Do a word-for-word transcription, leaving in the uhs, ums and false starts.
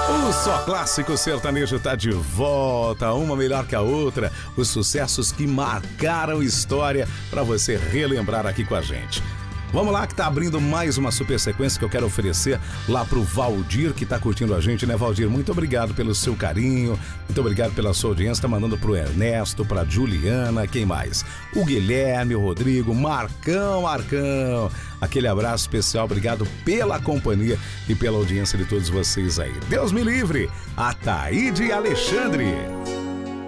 O Só Clássico Sertanejo tá de volta, uma melhor que a outra, os sucessos que marcaram história para você relembrar aqui com a gente. Vamos lá que tá abrindo mais uma super sequência que eu quero oferecer lá pro Valdir, que tá curtindo a gente, né, Valdir? Muito obrigado pelo seu carinho, muito obrigado pela sua audiência, tá mandando pro Ernesto, pra Juliana, quem mais? O Guilherme, o Rodrigo, Marcão, Marcão. Aquele abraço especial, obrigado pela companhia e pela audiência de todos vocês aí. Deus me livre, Ataíde e Alexandre.